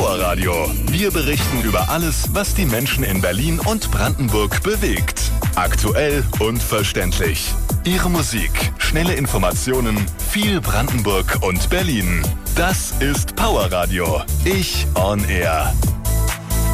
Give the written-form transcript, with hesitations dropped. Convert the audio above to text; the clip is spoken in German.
Powerradio. Wir berichten über alles, was die Menschen in Berlin und Brandenburg bewegt. Aktuell und verständlich. Ihre Musik, schnelle Informationen, viel Brandenburg und Berlin. Das ist Powerradio. Ich on Air.